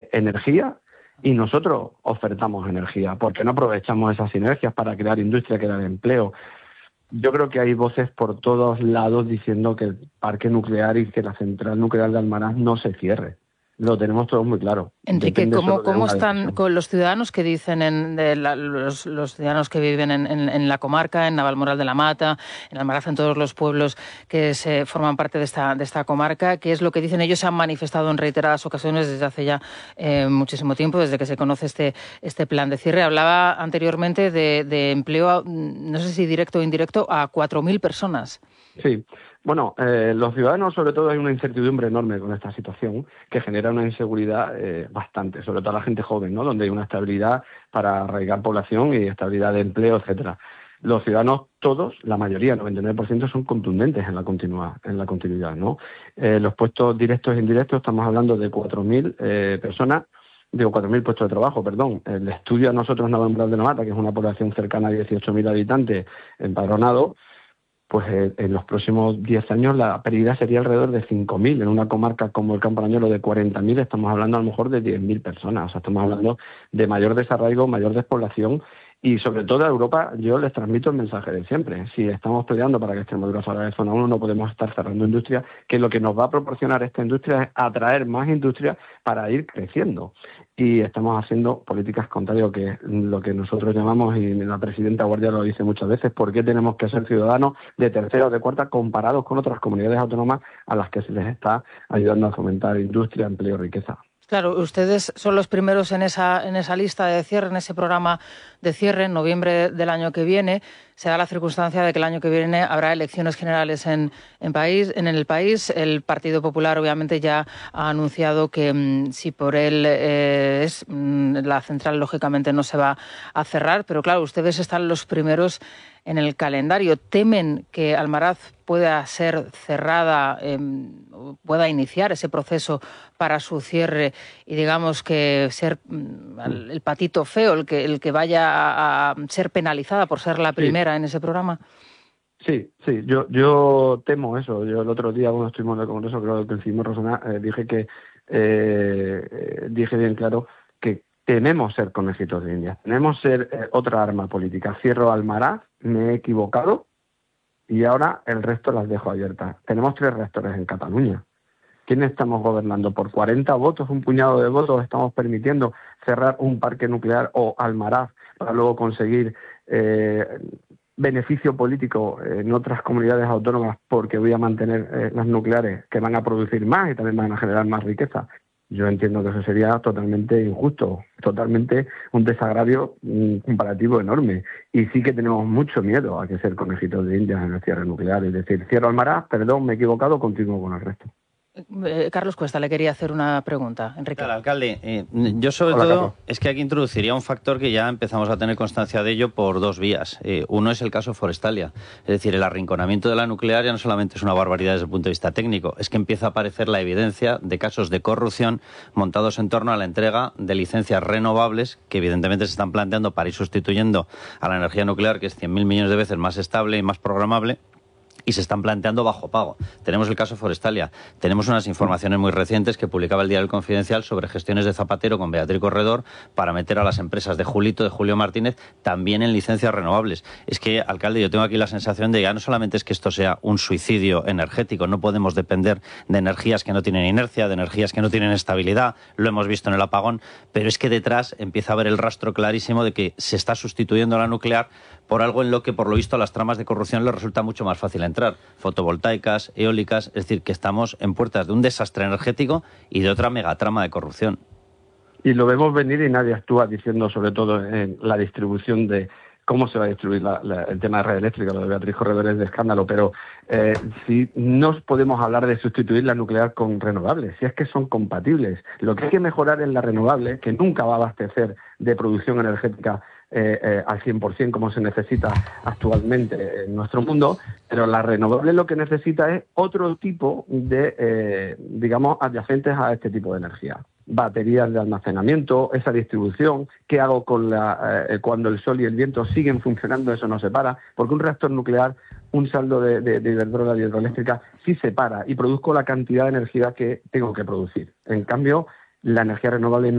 energía y nosotros ofertamos energía. ¿Por qué no aprovechamos esas sinergias para crear industria, crear empleo? Yo creo que hay voces por todos lados diciendo que el parque nuclear y que la central nuclear de Almaraz no se cierre. Lo tenemos todos muy claro. Enrique, Depende solo de ¿cómo una están decisión. con los ciudadanos que dicen, los ciudadanos que viven en la comarca, en Navalmoral de la Mata, en Almaraz, en todos los pueblos que se forman parte de esta comarca? ¿Qué es lo que dicen? Ellos se han manifestado en reiteradas ocasiones desde hace ya muchísimo tiempo, desde que se conoce este plan de cierre. Hablaba anteriormente de empleo, no sé si directo o indirecto, a 4.000 personas. Sí. Bueno, los ciudadanos, sobre todo, hay una incertidumbre enorme con esta situación que genera una inseguridad bastante, sobre todo a la gente joven, ¿no? Donde hay una estabilidad para arraigar población y estabilidad de empleo, etcétera. Los ciudadanos, todos, la mayoría, el 99%, son contundentes en la continuidad, ¿no? Los puestos directos e indirectos, estamos hablando de 4.000 personas, digo 4.000 puestos de trabajo, perdón. El estudio a nosotros, Navalmoral de la Mata, que es una población cercana a 18.000 habitantes empadronados, pues en los próximos 10 años la pérdida sería alrededor de 5.000. En una comarca como el Campo Arañuelo de 40.000 estamos hablando a lo mejor de 10.000 personas. O sea, estamos hablando de mayor desarraigo, mayor despoblación y sobre todo a Europa yo les transmito el mensaje de siempre. Si estamos peleando para que Extremadura salga de zona 1, no podemos estar cerrando industria, que lo que nos va a proporcionar esta industria es atraer más industria para ir creciendo. Y estamos haciendo políticas contrarias, que es lo que nosotros llamamos, y la presidenta Guardia lo dice muchas veces, ¿por qué tenemos que ser ciudadanos de tercera o de cuarta comparados con otras comunidades autónomas a las que se les está ayudando a fomentar industria, empleo, riqueza? Claro, ustedes son los primeros en esa lista de cierre, en ese programa de cierre, en noviembre del año que viene. Se da la circunstancia de que el año que viene habrá elecciones generales en el país. El Partido Popular, obviamente, ya ha anunciado que si por él la central, lógicamente, no se va a cerrar. Pero, claro, ustedes están los primeros en el calendario. ¿Temen que Almaraz pueda ser cerrada, pueda iniciar ese proceso para su cierre y, digamos, que ser el patito feo, el que vaya a ser penalizada por ser la primera en ese programa? Sí, yo temo eso. Yo el otro día, cuando estuvimos en el Congreso, creo que hicimos Rosana, dije bien claro que tememos ser conejitos de Indias, tememos ser otra arma política. Cierro Almaraz, me he equivocado y ahora el resto las dejo abiertas. Tenemos 3 reactores en Cataluña. ¿Quién estamos gobernando? ¿Por 40 votos, un puñado de votos, estamos permitiendo cerrar un parque nuclear o Almaraz para luego conseguir beneficio político en otras comunidades autónomas porque voy a mantener las nucleares que van a producir más y también van a generar más riqueza? Yo entiendo que eso sería totalmente injusto, totalmente un desagravio comparativo enorme. Y sí que tenemos mucho miedo a que ser conejitos de Indias en el cierre nuclear. Es decir, cierro Almaraz, perdón, me he equivocado, continúo con el resto. Carlos Cuesta le quería hacer una pregunta. Enrique. Claro, alcalde, yo sobre Hola, todo Carlos. es que aquí introduciría un factor que ya empezamos a tener constancia de ello por 2 vías. Uno es el caso Forestalia. Es decir, el arrinconamiento de la nuclear ya no solamente es una barbaridad desde el punto de vista técnico, es que empieza a aparecer la evidencia de casos de corrupción montados en torno a la entrega de licencias renovables que evidentemente se están planteando para ir sustituyendo a la energía nuclear, que es 100.000 millones de veces más estable y más programable, y se están planteando bajo pago. Tenemos el caso Forestalia. Tenemos unas informaciones muy recientes que publicaba el Diario El Confidencial sobre gestiones de Zapatero con Beatriz Corredor para meter a las empresas de Julio Martínez, también en licencias renovables. Es que, alcalde, yo tengo aquí la sensación de que ya no solamente es que esto sea un suicidio energético, no podemos depender de energías que no tienen inercia, de energías que no tienen estabilidad, lo hemos visto en el apagón, pero es que detrás empieza a haber el rastro clarísimo de que se está sustituyendo a la nuclear por algo en lo que, por lo visto, a las tramas de corrupción les resulta mucho más fácil entrar. Fotovoltaicas, eólicas, es decir, que estamos en puertas de un desastre energético y de otra megatrama de corrupción. Y lo vemos venir y nadie actúa diciendo, sobre todo en la distribución de cómo se va a distribuir el tema de red eléctrica. Lo de Beatriz Corredor es de escándalo, pero si no podemos hablar de sustituir la nuclear con renovables, si es que son compatibles. Lo que hay que mejorar es la renovable, que nunca va a abastecer de producción energética al 100% como se necesita actualmente en nuestro mundo, pero la renovable lo que necesita es otro tipo de, digamos, adyacentes a este tipo de energía. Baterías de almacenamiento, esa distribución, qué hago con cuando el sol y el viento siguen funcionando, eso no se para, porque un reactor nuclear, un saldo de Iberdrola y hidroeléctrica sí se para y produzco la cantidad de energía que tengo que producir. En cambio, la energía renovable